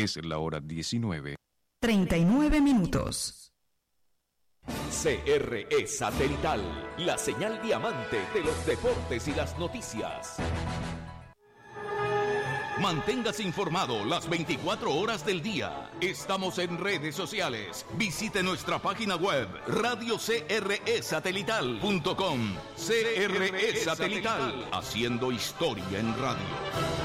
Es la hora 19:39. CRE Satelital, la señal diamante de los deportes y las noticias. Manténgase informado las 24 horas del día. Estamos en redes sociales. Visite nuestra página web radiocresatelital.com. CRE Satelital, haciendo historia en radio.